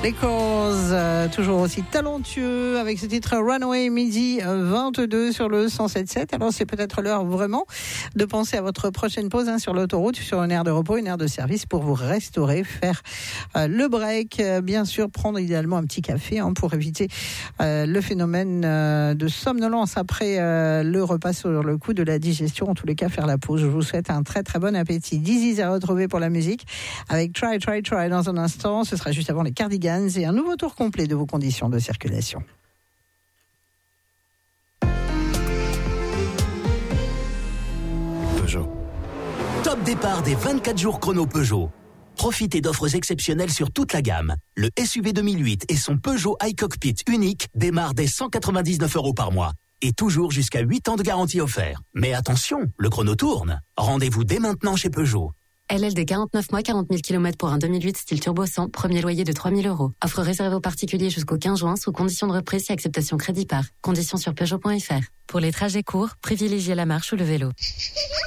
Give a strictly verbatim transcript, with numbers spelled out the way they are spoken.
Les Cause, euh, toujours aussi talentueux avec ce titre Runaway, midi vingt-deux sur le cent sept sept. Alors c'est peut-être l'heure vraiment de penser à votre prochaine pause hein, sur l'autoroute, sur une aire de repos, une aire de service pour vous restaurer, faire euh, le break, euh, bien sûr prendre idéalement un petit café hein, pour éviter euh, le phénomène euh, de somnolence après euh, le repas sur le coup de la digestion. En tous les cas, faire la pause. Je vous souhaite un très très bon appétit. Dizzy à retrouver pour la musique avec Try, Try, Try dans un instant. Ce sera juste avant les Cardigans et un nouveau tour complet de vos conditions de circulation. Peugeot. Top départ des vingt-quatre jours chrono Peugeot. Profitez d'offres exceptionnelles sur toute la gamme. Le S U V deux mille huit et son Peugeot iCockpit unique démarrent dès cent quatre-vingt-dix-neuf euros par mois. Et toujours jusqu'à huit ans de garantie offert. Mais attention, le chrono tourne. Rendez-vous dès maintenant chez Peugeot. L L D quarante-neuf mois, quarante mille kilomètres pour un deux mille huit style turbo cent, premier loyer de trois mille euros. Offre réservée aux particuliers jusqu'au quinze juin sous condition de reprise et acceptation crédit par. Conditions sur Peugeot point F R. Pour les trajets courts, privilégiez la marche ou le vélo.